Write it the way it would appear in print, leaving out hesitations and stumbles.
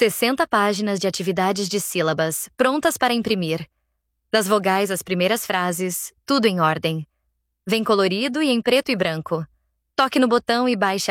60 páginas de atividades de sílabas, prontas para imprimir. Das vogais às primeiras frases, tudo em ordem. Vem colorido e em preto e branco. Toque no botão e baixe